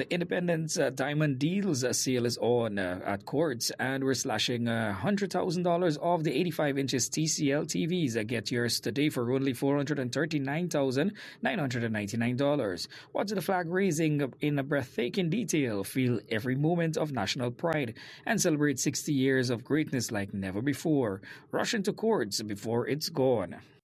The Independence Diamond Deals sale is on at Quartz, and we're slashing $100,000 off the 85 inches TCL TVs. Get yours today for only $439,999. Watch the flag raising in a breathtaking detail. Feel every moment of national pride and celebrate 60 years of greatness like never before. Rush into Quartz before it's gone.